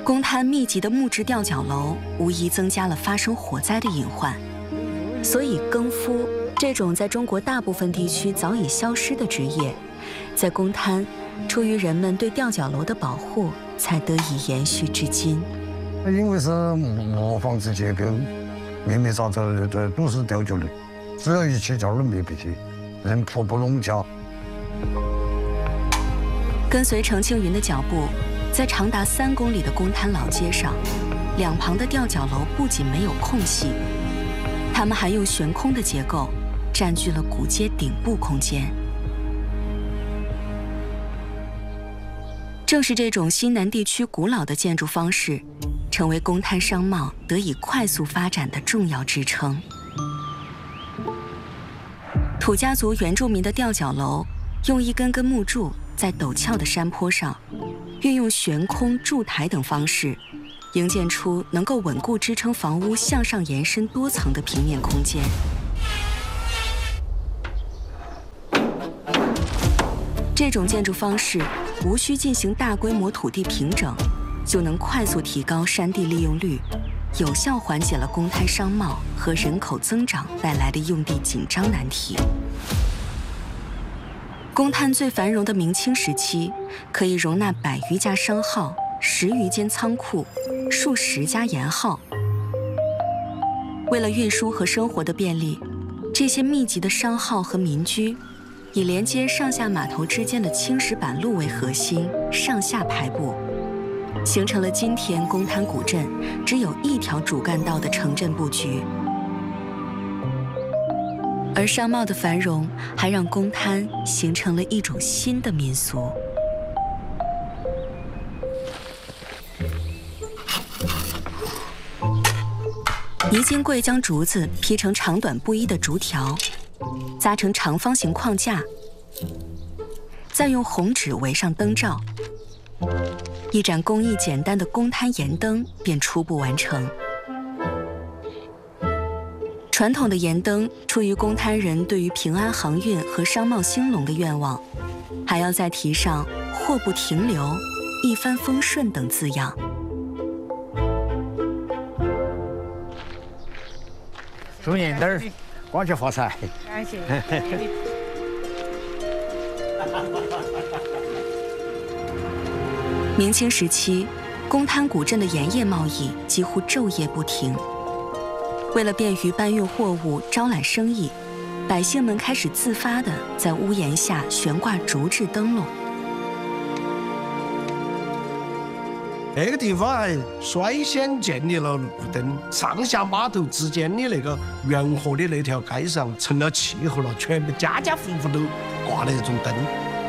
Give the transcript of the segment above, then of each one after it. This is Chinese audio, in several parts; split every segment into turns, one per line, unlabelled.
公滩密集的木质吊脚楼，无疑增加了发生火灾的隐患。所以，更夫这种在中国大部分地区早已消失的职业，在公滩，出于人们对吊脚楼的保护，才得以延续至今。
因为是木房子结构，密密匝匝的都是吊脚的，只要一起脚都密不起，人迫不容脚。
跟随程庆云的脚步，在长达3公里的公滩老街上，两旁的吊脚楼不仅没有空隙，它们还用悬空的结构占据了古街顶部空间。正是这种西南地区古老的建筑方式，成为公滩商贸得以快速发展的重要支撑。土家族原住民的吊脚楼，用一根根木柱在陡峭的山坡上，运用悬空、筑台等方式，营建出能够稳固支撑房屋向上延伸多层的平面空间。这种建筑方式无需进行大规模土地平整，就能快速提高山地利用率，有效缓解了公滩商贸和人口增长带来的用地紧张难题。公滩最繁荣的明清时期，可以容纳100余家商号、10余间仓库、数十家盐号。为了运输和生活的便利，这些密集的商号和民居，以连接上下码头之间的青石板路为核心，上下排布，形成了今天公滩古镇只有一条主干道的城镇布局。而商贸的繁荣，还让公滩形成了一种新的民俗。泥金贵将竹子劈成长短不一的竹条，扎成长方形框架，再用红纸围上灯罩，一盏工艺简单的公滩盐灯便初步完成。传统的盐灯出于公滩人对于平安航运和商贸兴隆的愿望，还要再提上“货不停留”“一帆风顺”等字样。
祝您灯儿光去发财。
感谢。
明清时期，公滩古镇的盐业贸易几乎昼夜不停。为了便于搬运货物、招揽生意，百姓们开始自发地在屋檐下悬挂竹制灯笼。
那个地方还率先建立了路灯，上下码头之间的那个沿河的那条街上成了气候了，全部家家户户都挂了这种灯。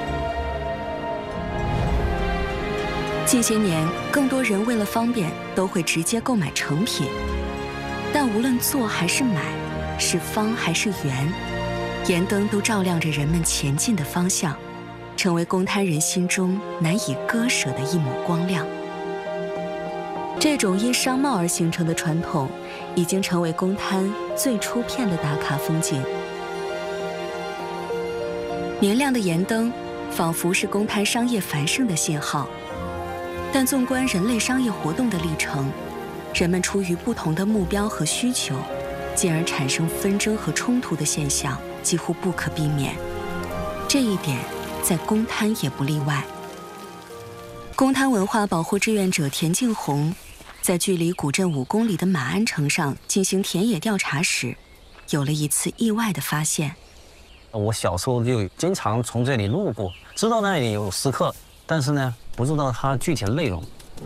近些年，更多人为了方便，都会直接购买成品。但无论做还是买，是方还是圆，盐灯都照亮着人们前进的方向，成为公滩人心中难以割舍的一抹光亮。这种因商贸而形成的传统，已经成为公滩最出片的打卡风景。明亮的盐灯，仿佛是公滩商业繁盛的信号。但纵观人类商业活动的历程，人们出于不同的目标和需求，进而产生纷争和冲突的现象几乎不可避免。这一点在公滩也不例外。公滩文化保护志愿者田敬红在距离古镇5公里的马鞍城上进行田野调查时，有了一次意外的发现。
我小时候就经常从这里路过，知道那里有石刻，但是呢，不知道它具体的内容。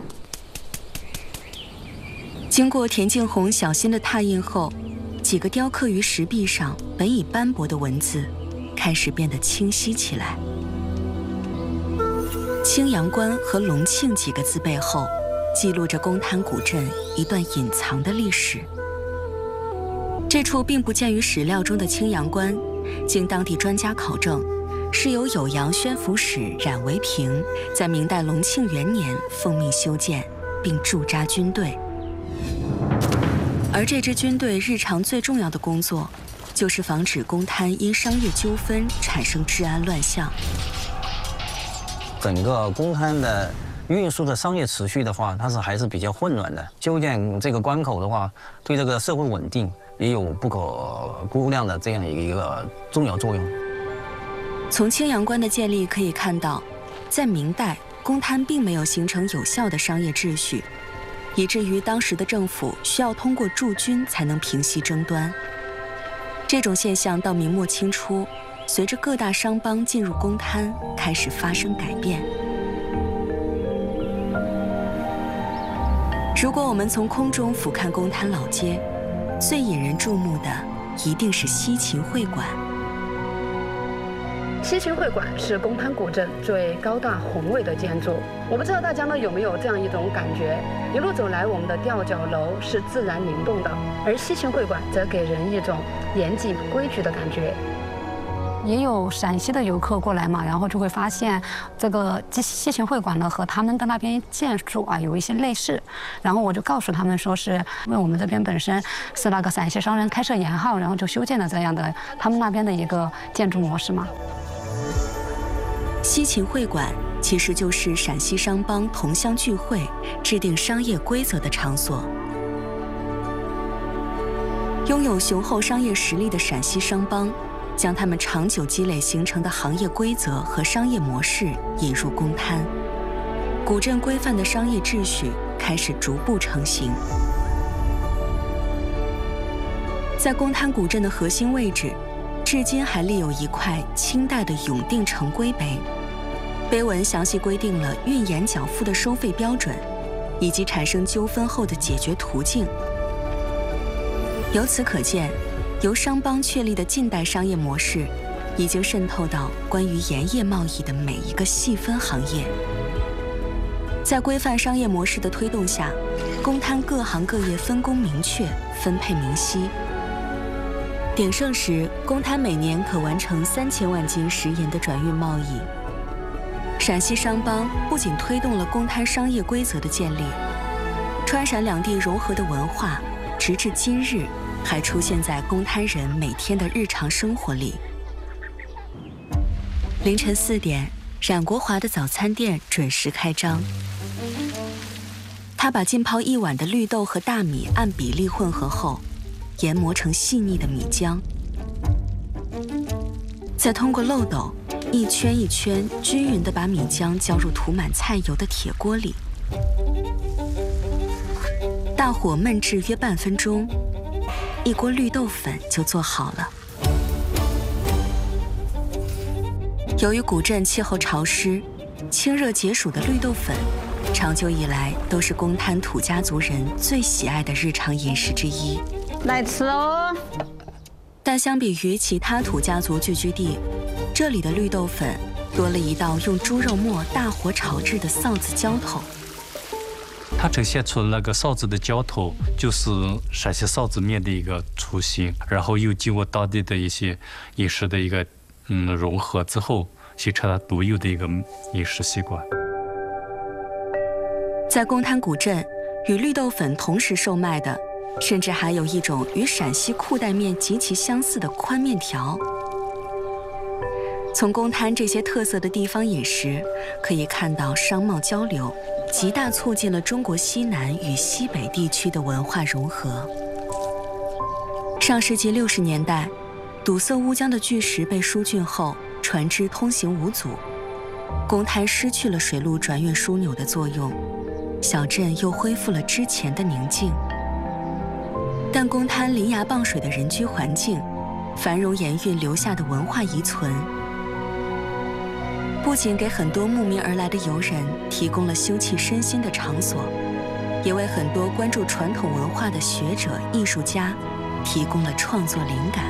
经过田敬红小心的拓印后，几个雕刻于石壁上本已斑驳的文字开始变得清晰起来。青阳关和隆庆几个字背后，记录着公滩古镇一段隐藏的历史。这处并不见于史料中的青阳关，经当地专家考证，是由酉阳宣抚使冉维平在明代隆庆元年奉命修建，并驻扎军队。而这支军队日常最重要的工作，就是防止公滩因商业纠纷产生治安乱象。
整个公滩的运输的商业秩序的话，它还是比较混乱的。修建这个关口的话，对这个社会稳定也有不可估量的这样一个重要作用。
从青阳关的建立可以看到，在明代，公滩并没有形成有效的商业秩序，以至于当时的政府需要通过驻军才能平息争端。这种现象到明末清初，随着各大商帮进入公滩，开始发生改变。如果我们从空中俯瞰公滩老街，最引人注目的一定是西秦会馆。
西秦会馆是公滩古镇最高大宏伟的建筑。我不知道大家呢有没有这样一种感觉：一路走来，我们的吊脚楼是自然灵动的，而西秦会馆则给人一种严谨规矩的感觉。
也有陕西的游客过来嘛，然后就会发现这个西秦会馆呢和他们的那边建筑啊有一些类似，然后我就告诉他们说是因为我们这边本身是那个陕西商人开设沿号，然后就修建了这样的他们那边的一个建筑模式嘛。
西秦会馆其实就是陕西商帮同乡聚会、制定商业规则的场所。拥有雄厚商业实力的陕西商帮，将他们长久积累形成的行业规则和商业模式引入公滩，古镇规范的商业秩序开始逐步成型。在公滩古镇的核心位置，至今还立有一块清代的永定城规碑，碑文详细规定了运盐缴付的收费标准，以及产生纠纷后的解决途径。由此可见，由商帮确立的近代商业模式，已经渗透到关于盐业贸易的每一个细分行业。在规范商业模式的推动下，公滩各行各业分工明确，分配明晰。鼎盛时，公滩每年可完成3000万斤食盐的转运贸易。陕西商帮不仅推动了公滩商业规则的建立，川陕两地融合的文化，直至今日还出现在公滩人每天的日常生活里。凌晨4点，冉国华的早餐店准时开张。他把浸泡1碗的绿豆和大米按比例混合后，研磨成细腻的米浆，再通过漏斗一圈一圈均匀地把米浆浇入涂满菜油的铁锅里，大火焖制约半分钟，一锅绿豆粉就做好了。由于古镇气候潮湿，清热解暑的绿豆粉长久以来都是公滩土家族人最喜爱的日常饮食之一。
来吃哦！
但相比于其他土家族聚居地，这里的绿豆粉多了一道用猪肉末大火炒制的臊子浇头。
它呈现出那个臊子的浇头，就是陕西臊子面的一个雏形，然后又经过当地的一些饮食的一个融合之后，形成了独有的一个饮食习惯。
在公滩古镇，与绿豆粉同时售卖的，甚至还有一种与陕西裤带面极其相似的宽面条。从公滩这些特色的地方饮食，可以看到商贸交流极大促进了中国西南与西北地区的文化融合。上世纪60年代，堵塞乌江的巨石被疏浚后，船只通行无阻，公滩失去了水路转运枢纽的作用，小镇又恢复了之前的宁静。但公滩临崖傍水的人居环境，繁荣盐运留下的文化遗存，不仅给很多慕名而来的游人提供了休憩身心的场所，也为很多关注传统文化的学者、艺术家提供了创作灵感。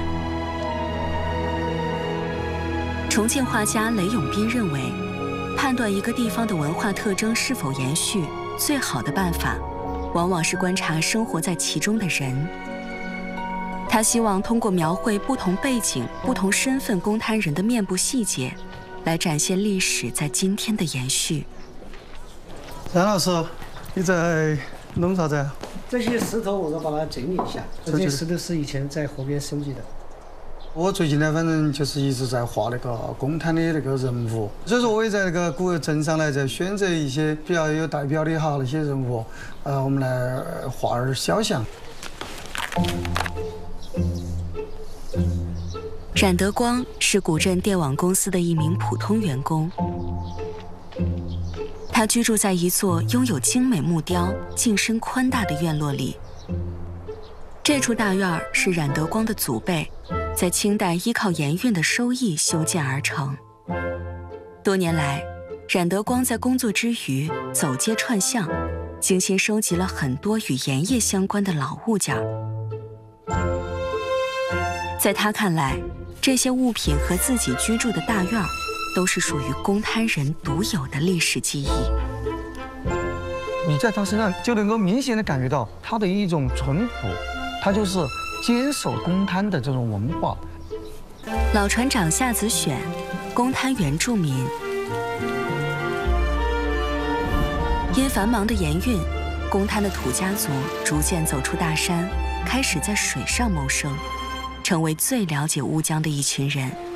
重庆画家雷永斌认为，判断一个地方的文化特征是否延续，最好的办法往往是观察生活在其中的人。他希望通过描绘不同背景、不同身份公滩人的面部细节，来展现历史在今天的延续。
冉老师，你在弄啥子？
这些石头我都把它整理一下，这些石头是以前在河边收集的。
我最近呢，反正就是一直在画那个公摊的那个人物，所以说我也在那个古镇上呢，在选择一些比较有代表的哈那些人物，我们来画点肖像。
冉德光是古镇电网公司的一名普通员工，他居住在一座拥有精美木雕、进深宽大的院落里。这处大院是冉德光的祖辈在清代依靠盐运的收益修建而成。多年来，冉德光在工作之余走街串巷，精心收集了很多与盐业相关的老物件。在他看来，这些物品和自己居住的大院都是属于公摊人独有的历史记忆。
你在他身上就能够明显的感觉到他的一种淳朴，他就是坚守公摊的这种文化。
老船长夏子选，公摊原住民。因繁忙的盐运，公摊的土家族逐渐走出大山，开始在水上谋生，成为最了解乌江的一群人。